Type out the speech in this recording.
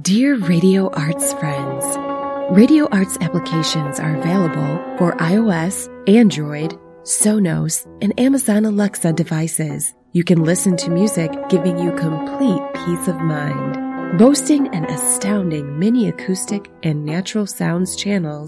Dear Radio Arts friends, Radio Arts applications are available for iOS, Android, Sonos, and Amazon Alexa devices. You can listen to music giving you complete peace of mind. Boasting an astounding mini acoustic and natural sounds channels